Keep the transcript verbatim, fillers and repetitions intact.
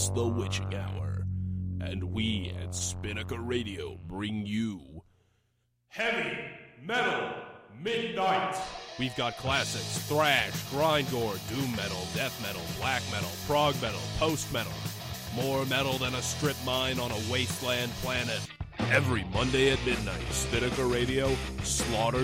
the witching hour, and we at Spinnaker Radio bring you Heavy Metal Midnight. We've got classics, thrash, grindcore, doom metal, death metal, black metal, prog metal, post metal. More metal than a strip mine on a wasteland planet. Every Monday at midnight, Spinnaker Radio slaughters